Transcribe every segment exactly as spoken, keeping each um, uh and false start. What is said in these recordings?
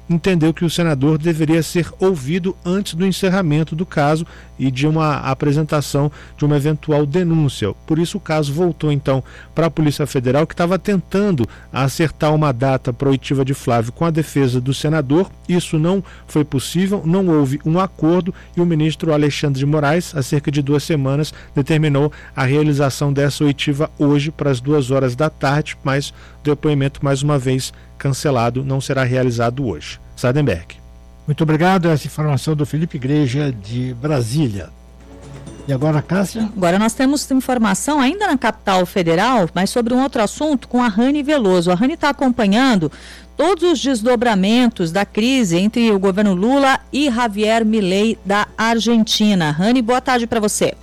entendeu que o senador deveria ser ouvido antes do encerramento do caso e de uma apresentação de uma eventual denúncia. Por isso o caso voltou então para a Polícia Federal, que estava tentando acertar uma data para a oitiva de Flávio com a defesa do senador. Isso não foi possível, não houve um acordo e o ministro Alexandre de Moraes, há cerca de duas semanas, determinou a realização dessa oitiva hoje para as duas horas da tarde, mas o depoimento mais uma vez cancelado, não será realizado hoje. Sardenberg. Muito obrigado, essa informação do Felipe Igreja de Brasília. E agora, Cássia? Agora nós temos informação ainda na capital federal, mas sobre um outro assunto com a Rani Veloso. A Rani está acompanhando todos os desdobramentos da crise entre o governo Lula e Javier Milei da Argentina. Rani, boa tarde para você.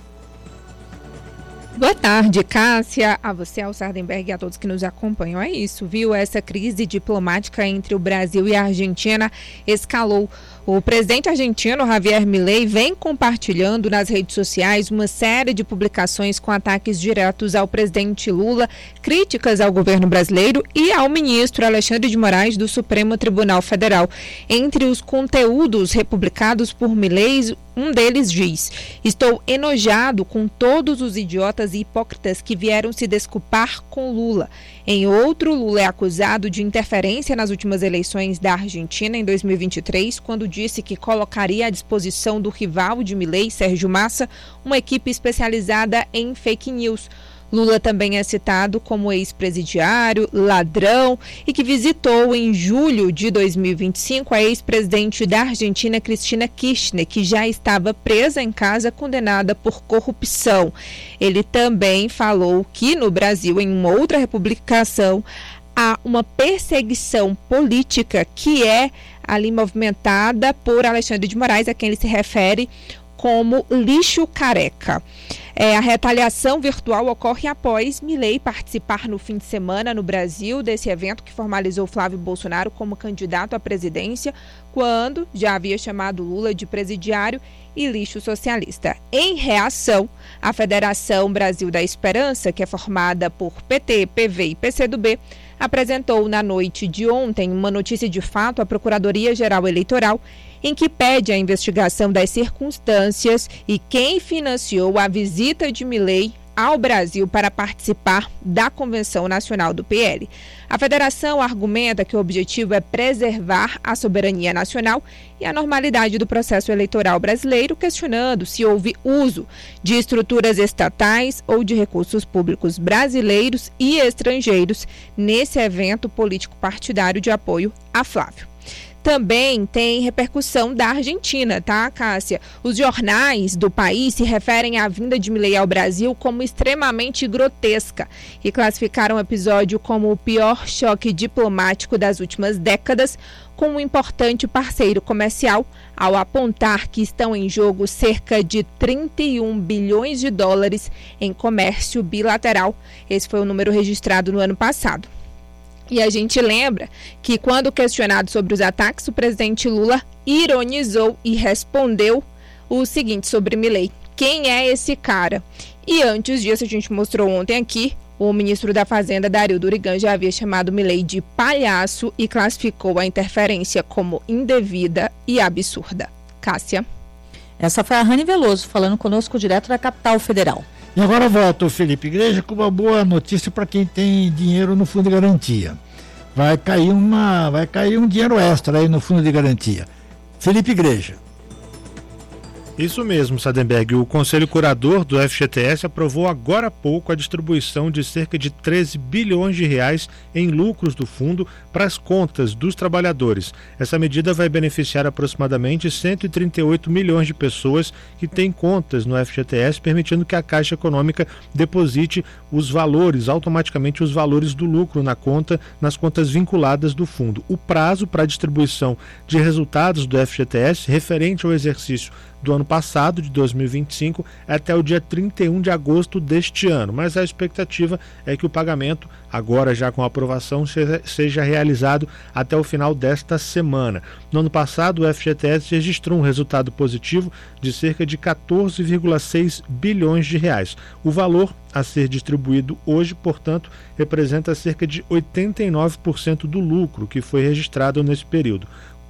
Boa tarde, Cássia, a você, ao Sardenberg e a todos que nos acompanham. É isso, viu? Essa crise diplomática entre o Brasil e a Argentina escalou. O presidente argentino Javier Milei vem compartilhando nas redes sociais uma série de publicações com ataques diretos ao presidente Lula, críticas ao governo brasileiro e ao ministro Alexandre de Moraes do Supremo Tribunal Federal. Entre os conteúdos republicados por Milei, um deles diz: estou enojado com todos os idiotas e hipócritas que vieram se desculpar com Lula. Em outro, Lula é acusado de interferência nas últimas eleições da Argentina em dois mil e vinte e três, quando disse que colocaria à disposição do rival de Milei, Sérgio Massa, uma equipe especializada em fake news. Lula também é citado como ex-presidiário, ladrão e que visitou em julho de dois mil e vinte e cinco a ex-presidente da Argentina, Cristina Kirchner, que já estava presa em casa condenada por corrupção. Ele também falou que no Brasil, em uma outra republicação, há uma perseguição política que é ali movimentada por Alexandre de Moraes, a quem ele se refere como lixo careca. É, a retaliação virtual ocorre após Milei participar no fim de semana no Brasil desse evento que formalizou Flávio Bolsonaro como candidato à presidência, quando já havia chamado Lula de presidiário e lixo socialista. Em reação, a Federação Brasil da Esperança, que é formada por P T, P V e P C do B, apresentou na noite de ontem uma notícia de fato à Procuradoria-Geral Eleitoral, em que pede a investigação das circunstâncias e quem financiou a visita de Milei ao Brasil para participar da Convenção Nacional do P L. A federação argumenta que o objetivo é preservar a soberania nacional e a normalidade do processo eleitoral brasileiro, questionando se houve uso de estruturas estatais ou de recursos públicos brasileiros e estrangeiros nesse evento político partidário de apoio a Flávio. Também tem repercussão da Argentina, tá, Cássia? Os jornais do país se referem à vinda de Milei ao Brasil como extremamente grotesca e classificaram o episódio como o pior choque diplomático das últimas décadas com um importante parceiro comercial, ao apontar que estão em jogo cerca de trinta e um bilhões de dólares em comércio bilateral. Esse foi o número registrado no ano passado. E a gente lembra que, quando questionado sobre os ataques, o presidente Lula ironizou e respondeu o seguinte sobre Milei: quem é esse cara? E antes disso, a gente mostrou ontem aqui, o ministro da Fazenda, Dario Durigan, já havia chamado Milei de palhaço e classificou a interferência como indevida e absurda. Cássia. Essa foi a Rani Veloso, falando conosco direto da capital federal. E agora volta o Felipe Igreja com uma boa notícia para quem tem dinheiro no fundo de garantia. Vai cair, uma, vai cair um dinheiro extra aí no fundo de garantia. Felipe Igreja. Isso mesmo, Sardenberg. O Conselho Curador do F G T S aprovou agora há pouco a distribuição de cerca de treze bilhões de reais em lucros do fundo para as contas dos trabalhadores. Essa medida vai beneficiar aproximadamente cento e trinta e oito milhões de pessoas que têm contas no F G T S, permitindo que a Caixa Econômica deposite os valores, automaticamente os valores do lucro na conta, nas contas vinculadas do fundo. O prazo para a distribuição de resultados do F G T S, referente ao exercício do ano passado, de dois mil e vinte e cinco, até o dia trinta e um de agosto deste ano, mas a expectativa é que o pagamento, agora já com a aprovação, seja realizado até o final desta semana. No ano passado, o F G T S registrou um resultado positivo de cerca de quatorze vírgula seis bilhões de reais. O valor a ser distribuído hoje, portanto, representa cerca de oitenta e nove por cento do lucro que foi registrado nesse período.